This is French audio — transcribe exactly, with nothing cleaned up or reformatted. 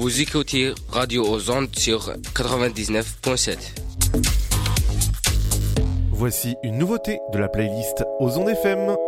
Vous écoutez Radio aux Ondes sur quatre-vingt-dix-neuf virgule sept. Voici une nouveauté de la playlist aux Ondes F M.